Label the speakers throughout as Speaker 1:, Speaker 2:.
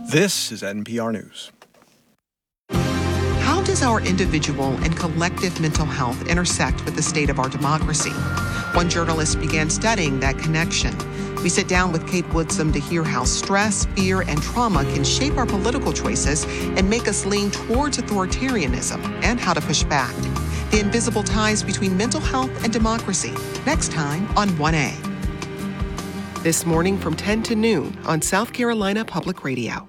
Speaker 1: This is NPR News.
Speaker 2: How does our individual and collective mental health intersect with the state of our democracy? One journalist began studying that connection. We sit down with Kate Woodsum to hear how stress, fear, and trauma can shape our political choices and make us lean towards authoritarianism, and how to push back. The invisible ties between mental health and democracy. Next time on 1A. This morning from 10 to noon on South Carolina Public Radio.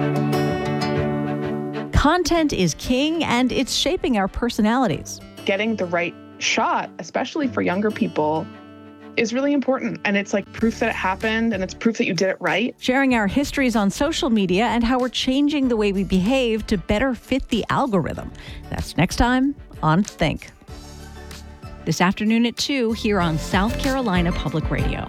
Speaker 3: Content is king, and it's shaping our personalities.
Speaker 4: Getting the right shot, especially for younger people, is really important. And it's like proof that it happened, and it's proof that you did it right.
Speaker 3: Sharing our histories on social media and how we're changing the way we behave to better fit the algorithm. That's next time on Think. This afternoon at 2 here on South Carolina Public Radio.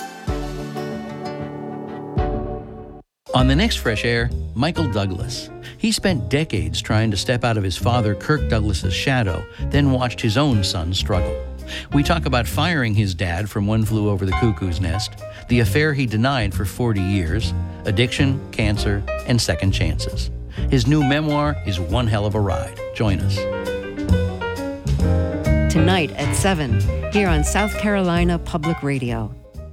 Speaker 5: On the next Fresh Air, Michael Douglas. He spent decades trying to step out of his father Kirk Douglas's shadow, then watched his own son struggle. We talk about firing his dad from One Flew Over the Cuckoo's Nest, the affair he denied for 40 years, addiction, cancer, and second chances. His new memoir is one hell of a ride. Join us.
Speaker 6: Tonight at 7, here on South Carolina Public Radio.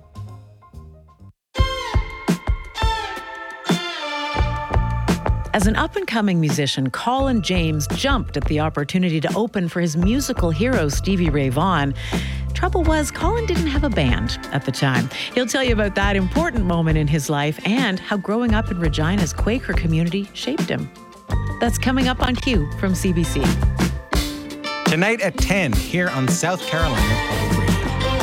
Speaker 3: As an up-and-coming musician, Colin James jumped at the opportunity to open for his musical hero, Stevie Ray Vaughan. Trouble was, Colin didn't have a band at the time. He'll tell you about that important moment in his life and how growing up in Regina's Quaker community shaped him. That's coming up on Q from CBC.
Speaker 7: Tonight at 10 here on South Carolina Public Radio.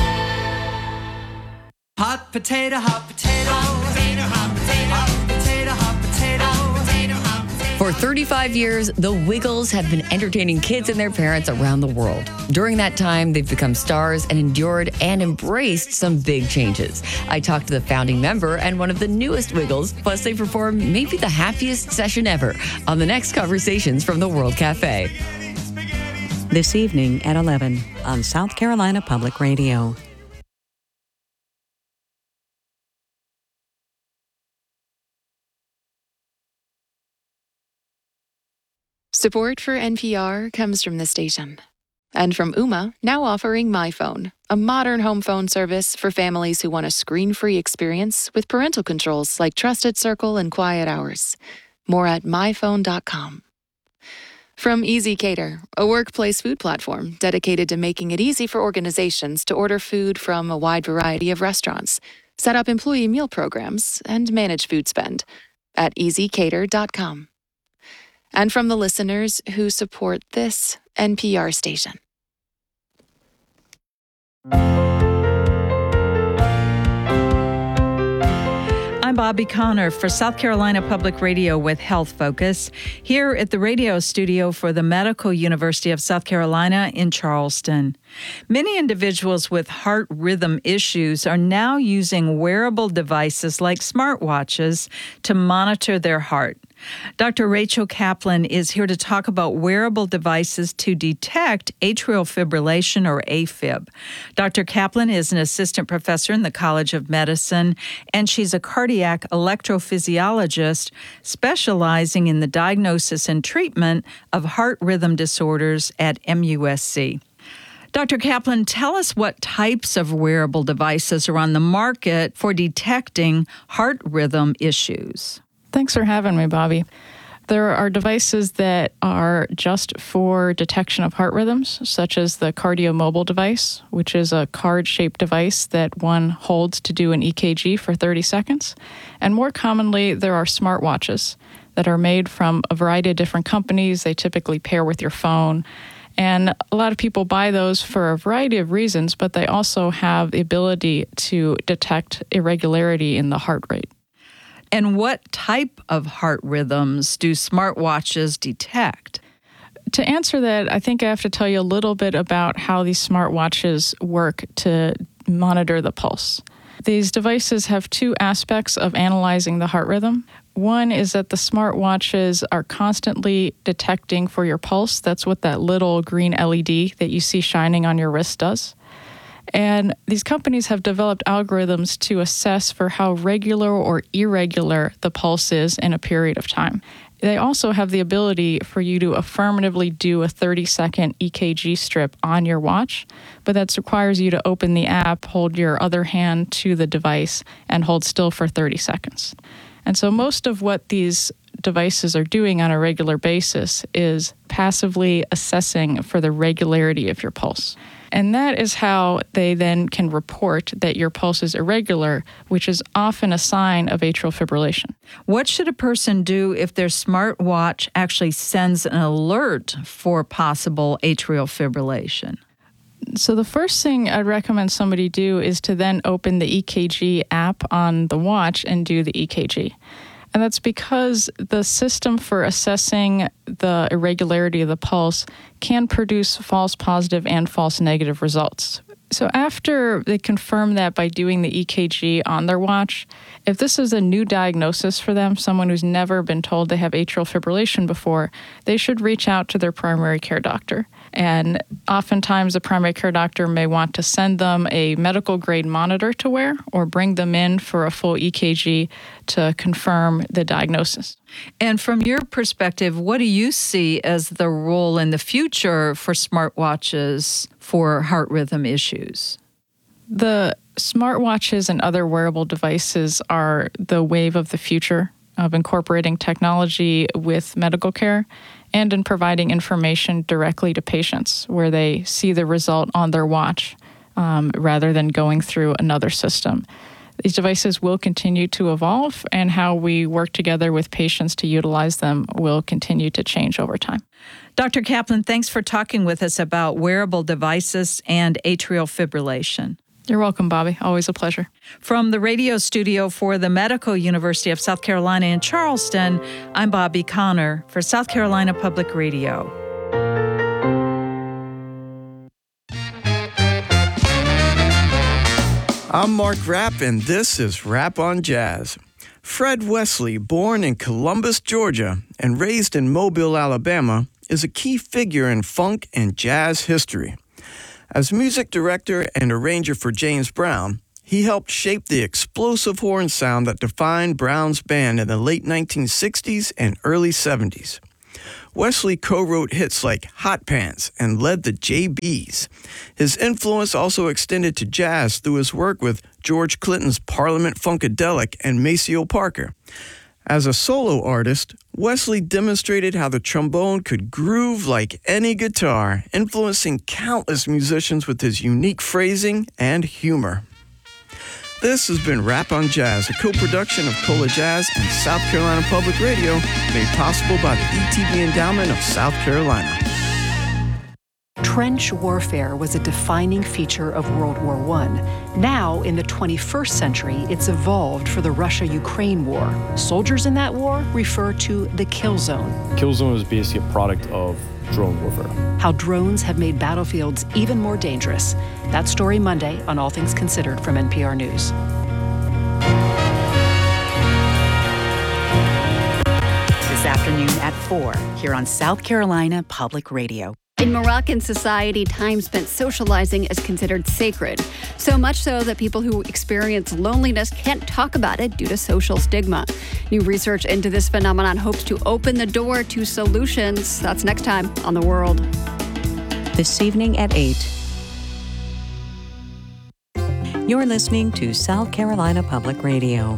Speaker 8: Hot potato, hot potato, hot potato, hot potato, hot potato, hot potato, hot potato, hot potato.
Speaker 6: For 35 years, the Wiggles have been entertaining kids and their parents around the world. During that time, they've become stars and endured and embraced some big changes. I talked to the founding member and one of the newest Wiggles, plus they performed maybe the happiest session ever on the next Conversations from the World Cafe.
Speaker 9: This evening at 11 on South Carolina Public Radio.
Speaker 10: Support for NPR comes from the station. And from Ooma, now offering MyPhone, a modern home phone service for families who want a screen-free experience with parental controls like Trusted Circle and Quiet Hours. More at myphone.com. From Easy Cater, a workplace food platform dedicated to making it easy for organizations to order food from a wide variety of restaurants, set up employee meal programs, and manage food spend at easycater.com. And from the listeners who support this NPR station.
Speaker 3: I'm Bobby Connor for South Carolina Public Radio with Health Focus, here at the radio studio for the Medical University of South Carolina in Charleston. Many individuals with heart rhythm issues are now using wearable devices like smartwatches to monitor their heart. Dr. Rachel Kaplan is here to talk about wearable devices to detect atrial fibrillation, or AFib. Dr. Kaplan is an assistant professor in the College of Medicine, and she's a cardiac electrophysiologist specializing in the diagnosis and treatment of heart rhythm disorders at MUSC. Dr. Kaplan, tell us what types of wearable devices are on the market for detecting heart rhythm issues.
Speaker 11: Thanks for having me, Bobby. There are devices that are just for detection of heart rhythms, such as the KardioMobile device, which is a card-shaped device that one holds to do an EKG for 30 seconds. And more commonly, there are smartwatches that are made from a variety of different companies. They typically pair with your phone. And a lot of people buy those for a variety of reasons, but they also have the ability to detect irregularity in the heart rate.
Speaker 3: And what type of heart rhythms do smartwatches detect?
Speaker 11: To answer that, I think I have to tell you a little bit about how these smartwatches work to monitor the pulse. These devices have two aspects of analyzing the heart rhythm. One is that the smartwatches are constantly detecting for your pulse. That's what that little green LED that you see shining on your wrist does. And these companies have developed algorithms to assess for how regular or irregular the pulse is in a period of time. They also have the ability for you to affirmatively do a 30-second EKG strip on your watch, but that requires you to open the app, hold your other hand to the device, and hold still for 30 seconds. And so most of what these devices are doing on a regular basis is passively assessing for the regularity of your pulse. And that is how they then can report that your pulse is irregular, which is often a sign of atrial fibrillation.
Speaker 3: What should a person do if their smartwatch actually sends an alert for possible atrial fibrillation?
Speaker 11: So the first thing I'd recommend somebody do is to then open the EKG app on the watch and do the EKG. And that's because the system for assessing the irregularity of the pulse can produce false positive and false negative results. So after they confirm that by doing the EKG on their watch, if this is a new diagnosis for them, someone who's never been told they have atrial fibrillation before, they should reach out to their primary care doctor. And oftentimes the primary care doctor may want to send them a medical grade monitor to wear or bring them in for a full EKG to confirm the diagnosis.
Speaker 3: And from your perspective, what do you see as the role in the future for smartwatches for heart rhythm issues?
Speaker 11: The smartwatches and other wearable devices are the wave of the future of incorporating technology with medical care and in providing information directly to patients where they see the result on their watch rather than going through another system. These devices will continue to evolve, and how we work together with patients to utilize them will continue to change over time.
Speaker 3: Dr. Kaplan, thanks for talking with us about wearable devices and atrial fibrillation.
Speaker 11: You're welcome, Bobby. Always a pleasure.
Speaker 3: From the radio studio for the Medical University of South Carolina in Charleston, I'm Bobby Connor for South Carolina Public Radio.
Speaker 1: I'm Mark Rapp, and this is Rap on Jazz. Fred Wesley, born in Columbus, Georgia, and raised in Mobile, Alabama, is a key figure in funk and jazz history. As music director and arranger for James Brown, he helped shape the explosive horn sound that defined Brown's band in the late 1960s and early 70s. Wesley co-wrote hits like Hot Pants and led the JBs. His influence also extended to jazz through his work with George Clinton's Parliament Funkadelic and Maceo Parker. As a solo artist, Wesley demonstrated how the trombone could groove like any guitar, influencing countless musicians with his unique phrasing and humor. This has been Rap on Jazz, a co-production of Cola Jazz and South Carolina Public Radio, made possible by the ETV Endowment of South Carolina.
Speaker 12: Trench warfare was a defining feature of World War I. Now, in the 21st century, it's evolved for the Russia-Ukraine war. Soldiers in that war refer to the kill zone.
Speaker 13: Kill zone is basically a product of drone warfare.
Speaker 12: How drones have made battlefields even more dangerous. That story Monday on All Things Considered from NPR News.
Speaker 14: This afternoon at 4 here on South Carolina Public Radio.
Speaker 15: In Moroccan society, time spent socializing is considered sacred. So much so that people who experience loneliness can't talk about it due to social stigma. New research into this phenomenon hopes to open the door to solutions. That's next time on The World.
Speaker 9: This evening at 8. You're listening to South Carolina Public Radio.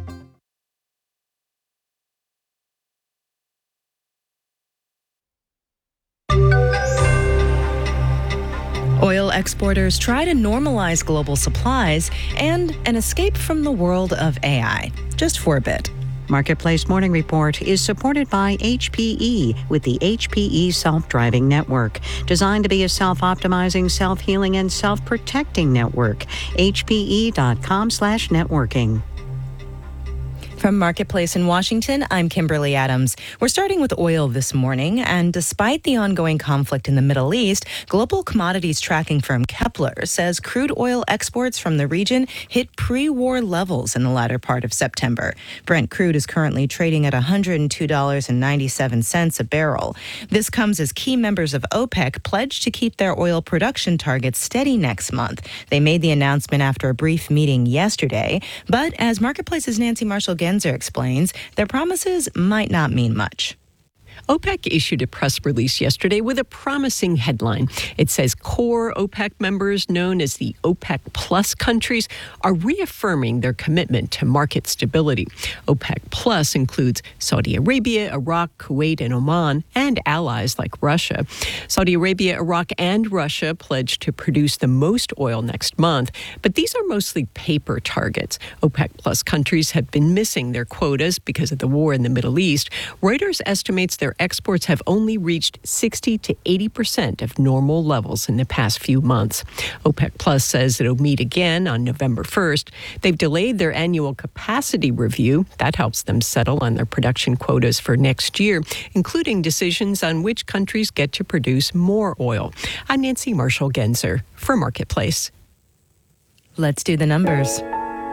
Speaker 16: Oil exporters try to normalize global supplies and an escape from the world of AI, just for a bit.
Speaker 9: Marketplace Morning Report is supported by HPE with the HPE Self-Driving Network, designed to be a self-optimizing, self-healing, and self-protecting network. HPE.com/networking.
Speaker 16: From Marketplace in Washington, I'm Kimberly Adams. We're starting with oil this morning, and despite the ongoing conflict in the Middle East, global commodities tracking firm Kepler says crude oil exports from the region hit pre-war levels in the latter part of September. Brent crude is currently trading at $102.97 a barrel. This comes as key members of OPEC pledged to keep their oil production targets steady next month. They made the announcement after a brief meeting yesterday, but as Marketplace's Nancy Marshall-Genzer explains, their promises might not mean much.
Speaker 17: OPEC issued a press release yesterday with a promising headline. It says core OPEC members, known as the OPEC Plus countries, are reaffirming their commitment to market stability. OPEC Plus includes Saudi Arabia, Iraq, Kuwait, and Oman, and allies like Russia. Saudi Arabia, Iraq, and Russia pledged to produce the most oil next month, but these are mostly paper targets. OPEC Plus countries have been missing their quotas because of the war in the Middle East. Reuters estimates their exports have only reached 60 to 80% of normal levels in the past few months. OPEC Plus says it'll meet again on November 1st. They've delayed their annual capacity review. That helps them settle on their production quotas for next year, including decisions on which countries get to produce more oil. I'm Nancy Marshall-Genzer for Marketplace.
Speaker 16: Let's do the numbers.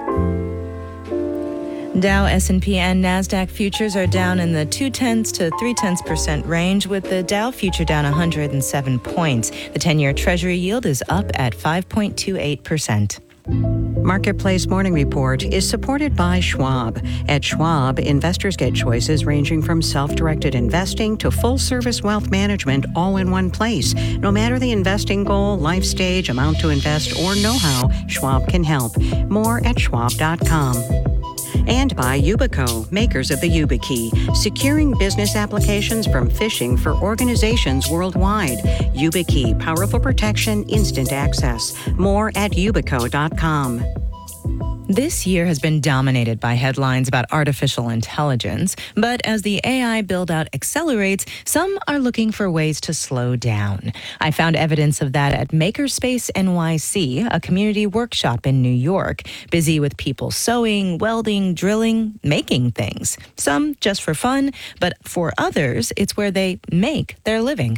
Speaker 16: Dow, S&P, and NASDAQ futures are down in the 0.2 to 0.3% range, with the Dow future down 107 points. The 10-year Treasury yield is up at 5.28%.
Speaker 9: Marketplace Morning Report is supported by Schwab. At Schwab, investors get choices ranging from self-directed investing to full-service wealth management all in one place. No matter the investing goal, life stage, amount to invest, or know-how, Schwab can help. More at schwab.com. And by Yubico, makers of the YubiKey, securing business applications from phishing for organizations worldwide. YubiKey, powerful protection, instant access. More at yubico.com.
Speaker 16: This year has been dominated by headlines about artificial intelligence, but as the AI build-out accelerates, some are looking for ways to slow down. I found evidence of that at Makerspace NYC, a community workshop in New York, busy with people sewing, welding, drilling, making things. Some just for fun, but for others, it's where they make their living.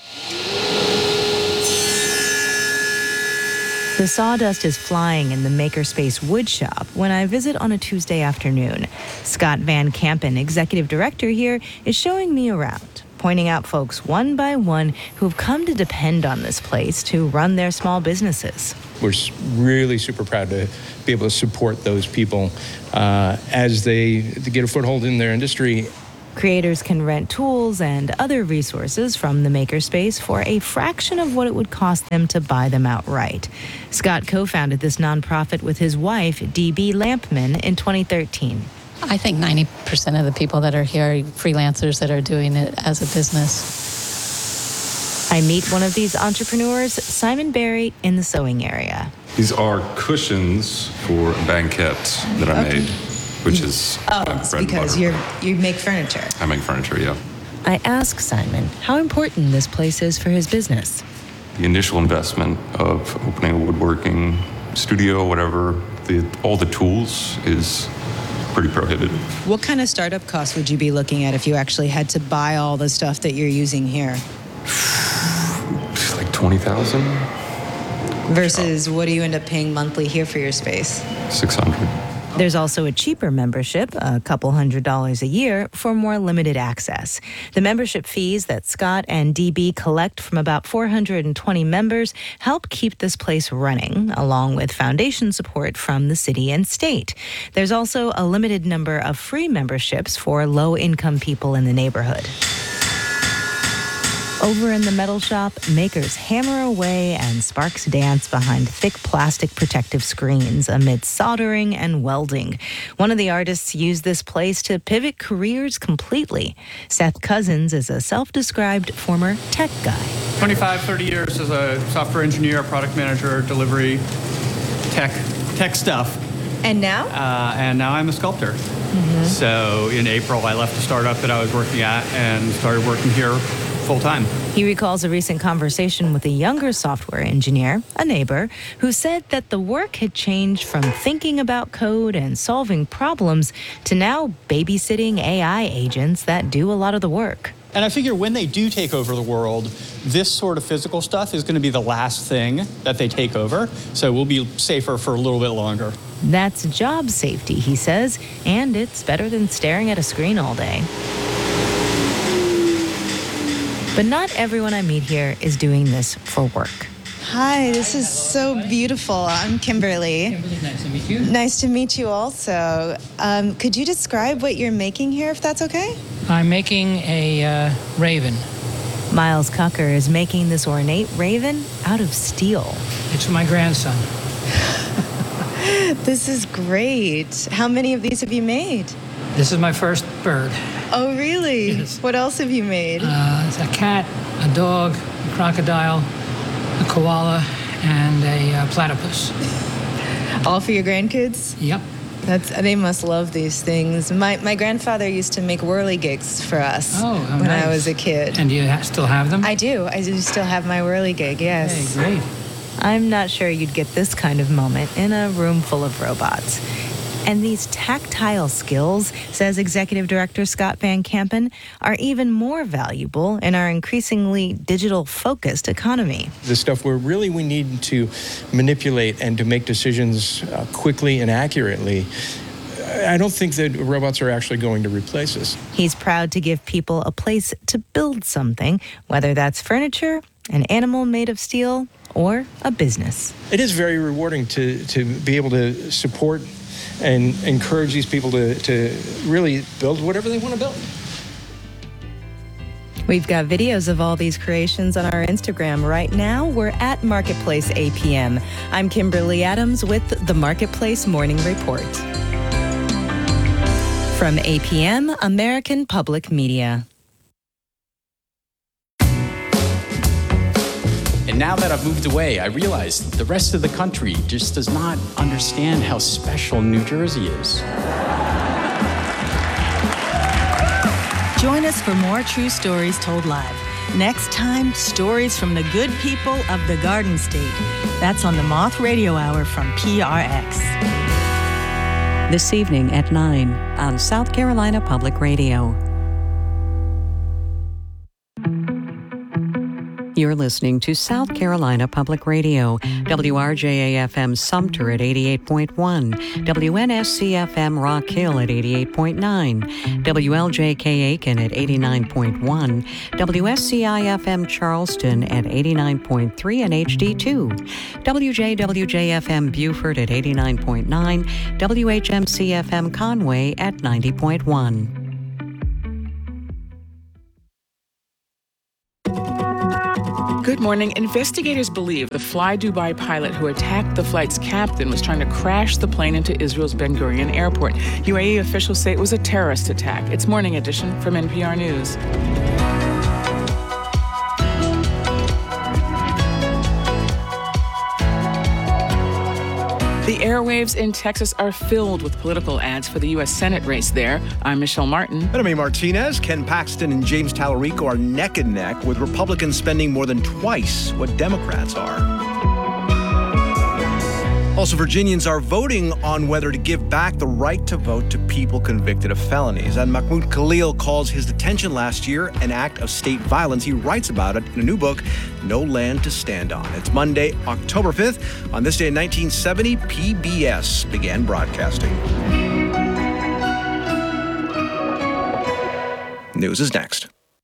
Speaker 16: The sawdust is flying in the Makerspace wood shop when I visit on a Tuesday afternoon. Scott Van Kampen, executive director here, is showing me around, pointing out folks one by one who've come to depend on this place to run their small businesses.
Speaker 18: We're really super proud to be able to support those people as they get a foothold in their industry.
Speaker 16: Creators can rent tools and other resources from the Makerspace for a fraction of what it would cost them to buy them outright. Scott co-founded this nonprofit with his wife, DB Lampman, in 2013.
Speaker 19: I think 90% of the people that are here are freelancers that are doing it as a business.
Speaker 16: I meet one of these entrepreneurs, Simon Berry, in the sewing area.
Speaker 20: These are cushions for a banquette that I made. Which is
Speaker 16: it's because you make furniture.
Speaker 20: I make furniture, yeah.
Speaker 16: I ask Simon how important this place is for his business.
Speaker 20: The initial investment of opening a woodworking studio, whatever, all the tools is pretty prohibitive.
Speaker 16: What kind of startup costs would you be looking at if you actually had to buy all the stuff that you're using here?
Speaker 20: Like $20,000.
Speaker 16: Versus what do you end up paying monthly here for your space?
Speaker 20: $600.
Speaker 16: There's also a cheaper membership, a couple $100 a year, for more limited access. The membership fees that Scott and DB collect from about 420 members help keep this place running, along with foundation support from the city and state. There's also a limited number of free memberships for low-income people in the neighborhood. Over in the metal shop, makers hammer away and sparks dance behind thick plastic protective screens amid soldering and welding. One of the artists used this place to pivot careers completely. Seth Cousins is a self-described former tech guy.
Speaker 21: 25, 30 years as a software engineer, product manager, delivery, tech stuff.
Speaker 16: And now?
Speaker 21: And now I'm a sculptor. Mm-hmm. So in April, I left the startup that I was working at and started working here full time.
Speaker 16: He recalls a recent conversation with a younger software engineer, a neighbor, who said that the work had changed from thinking about code and solving problems to now babysitting AI agents that do a lot of the work.
Speaker 21: And I figure when they do take over the world, this sort of physical stuff is going to be the last thing that they take over. So we'll be safer for a little bit longer.
Speaker 16: That's job safety, he says, and it's better than staring at a screen all day. But not everyone I meet here is doing this for work.
Speaker 2: Hi, this is so beautiful. I'm Kimberly.
Speaker 22: Kimberly, nice to meet you.
Speaker 2: Nice to meet you also. Could you describe what you're making here, if that's okay?
Speaker 22: I'm making a raven.
Speaker 16: Miles Cucker is making this ornate raven out of steel.
Speaker 22: It's for my grandson.
Speaker 2: This is great. How many of these have you made?
Speaker 22: This is my first bird.
Speaker 2: Oh, really?
Speaker 22: Yes.
Speaker 2: What else have you made?
Speaker 22: It's a cat, a dog, a crocodile, a koala, and a platypus.
Speaker 2: All for your grandkids?
Speaker 22: Yep.
Speaker 2: They must love these things. My grandfather used to make whirligigs for us when
Speaker 22: nice.
Speaker 2: I was a kid.
Speaker 22: And do you still have them?
Speaker 2: I do still have my whirligig, yes.
Speaker 22: Hey, great.
Speaker 16: I'm not sure you'd get this kind of moment in a room full of robots. And these tactile skills, says Executive Director Scott Van Kampen, are even more valuable in our increasingly digital-focused economy.
Speaker 18: The stuff where really we need to manipulate and to make decisions quickly and accurately, I don't think that robots are actually going to replace us.
Speaker 16: He's proud to give people a place to build something, whether that's furniture, an animal made of steel, or a business.
Speaker 18: It is very rewarding to be able to support and encourage these people to really build whatever they want to build.
Speaker 16: We've got videos of all these creations on our Instagram right now. We're at Marketplace APM. I'm Kimberly Adams with the Marketplace Morning Report. From APM, American Public Media.
Speaker 23: And now that I've moved away, I realize the rest of the country just does not understand how special New Jersey is.
Speaker 24: Join us for more true stories told live. Next time, stories from the good people of the Garden State. That's on the Moth Radio Hour from PRX.
Speaker 9: This evening at 9 on South Carolina Public Radio. You're listening to South Carolina Public Radio, WRJA-FM Sumter at 88.1, WNSC-FM Rock Hill at 88.9, WLJK Aiken at 89.1, WSCI-FM Charleston at 89.3 and HD2, WJWJ-FM Beaufort at 89.9, WHMC-FM Conway at 90.1.
Speaker 25: Good morning. Investigators believe the Fly Dubai pilot who attacked the flight's captain was trying to crash the plane into Israel's Ben Gurion Airport. UAE officials say it was a terrorist attack. It's Morning Edition from NPR News. The airwaves in Texas are filled with political ads for the U.S. Senate race there. I'm Michelle Martin.
Speaker 26: And I'm Amy Martinez. Ken Paxton and James Tallarico are neck and neck, with Republicans spending more than twice what Democrats are. Also, Virginians are voting on whether to give back the right to vote to people convicted of felonies. And Mahmoud Khalil calls his detention last year an act of state violence. He writes about it in a new book, No Land to Stand On. It's Monday, October 5th. On this day in 1970, PBS began broadcasting. News is next.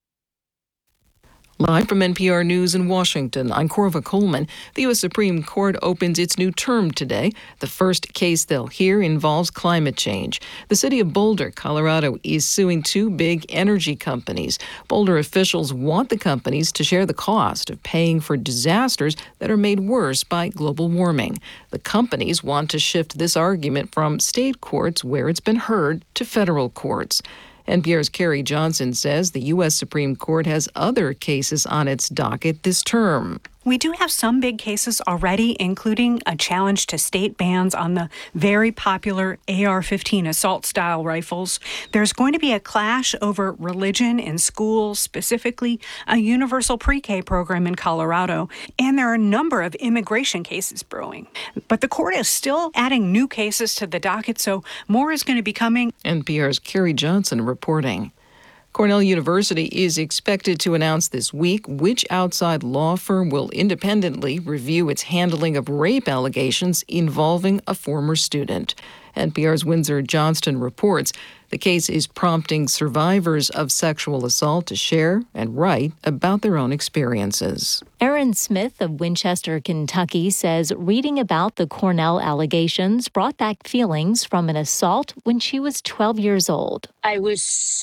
Speaker 27: Live from NPR News in Washington, I'm Corva Coleman. The U.S. Supreme Court opens its new term today. The first case they'll hear involves climate change. The city of Boulder, Colorado, is suing two big energy companies. Boulder officials want the companies to share the cost of paying for disasters that are made worse by global warming. The companies want to shift this argument from state courts, where it's been heard, to federal courts. NPR's Carrie Johnson says the U.S. Supreme Court has other cases on its docket this term.
Speaker 4: We do have some big cases already, including a challenge to state bans on the very popular AR-15 assault-style rifles. There's going to be a clash over religion in schools, specifically a universal pre-K program in Colorado, and there are a number of immigration cases brewing. But the court is still adding new cases to the docket, so more is going to be coming.
Speaker 27: NPR's Carrie Johnson reporting. Cornell University is expected to announce this week which outside law firm will independently review its handling of rape allegations involving a former student. NPR's Windsor Johnston reports the case is prompting survivors of sexual assault to share and write about their own experiences.
Speaker 5: Erin Smith of Winchester, Kentucky, says reading about the Cornell allegations brought back feelings from an assault when she was 12 years old.
Speaker 6: I was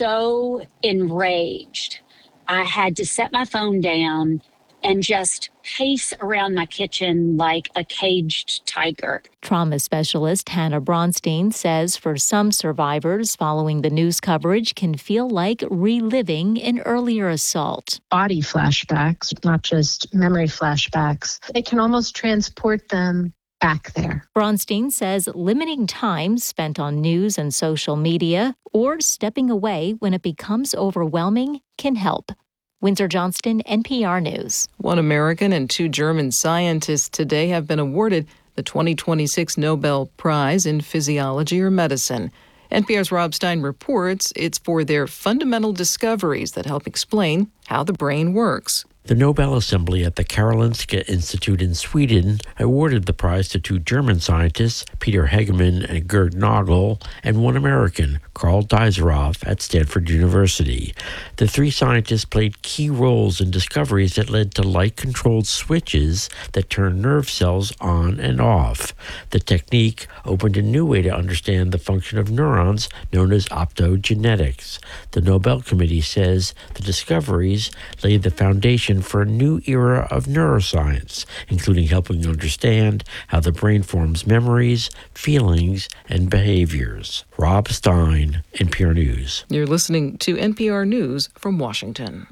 Speaker 6: so enraged. I had to set my phone down and just pace around my kitchen like a caged tiger.
Speaker 5: Trauma specialist Hannah Bronstein says for some survivors, following the news coverage can feel like reliving an earlier assault.
Speaker 7: Body flashbacks, not just memory flashbacks. They can almost transport them back there.
Speaker 5: Bronstein says limiting time spent on news and social media or stepping away when it becomes overwhelming can help. Windsor Johnston, NPR News.
Speaker 27: One American and 2 German scientists today have been awarded the 2026 Nobel Prize in Physiology or Medicine. NPR's Rob Stein reports it's for their fundamental discoveries that help explain how the brain works.
Speaker 8: The Nobel Assembly at the Karolinska Institute in Sweden awarded the prize to 2 German scientists, Peter Hegemann and Gerd Nagel, and 1 American, Karl Deiseroff, at Stanford University. The 3 scientists played key roles in discoveries that led to light-controlled switches that turn nerve cells on and off. The technique opened a new way to understand the function of neurons, known as optogenetics. The Nobel Committee says the discoveries laid the foundation for a new era of neuroscience, including helping understand how the brain forms memories, feelings, and behaviors. Rob Stein, NPR News.
Speaker 27: You're listening to NPR News from Washington.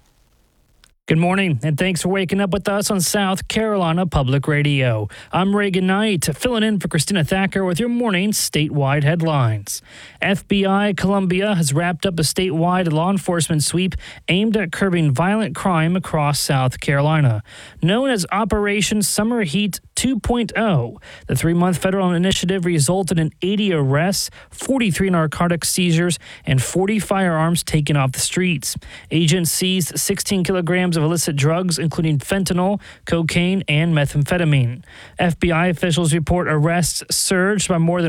Speaker 10: Good morning, and thanks for waking up with us on South Carolina Public Radio. I'm Reagan Knight, filling in for Christina Thacker with your morning statewide headlines. FBI Columbia has wrapped up a statewide law enforcement sweep aimed at curbing violent crime across South Carolina. Known as Operation Summer Heat 2.0, the 3-month federal initiative resulted in 80 arrests, 43 narcotic seizures, and 40 firearms taken off the streets. Agents seized 16 kilograms of illicit drugs, including fentanyl, cocaine, and methamphetamine. FBI officials report arrests surged by more than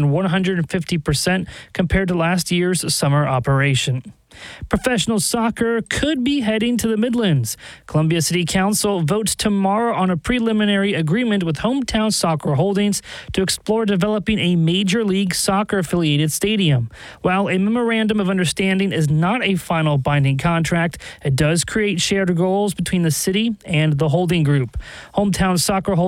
Speaker 10: 150% compared to last year's summer operation. Professional soccer could be heading to the Midlands. Columbia City Council votes tomorrow on a preliminary agreement with Hometown Soccer Holdings to explore developing a Major League Soccer affiliated stadium. While a memorandum of understanding is not a final binding contract, it does create shared goals between the city and the holding group. Hometown Soccer Holdings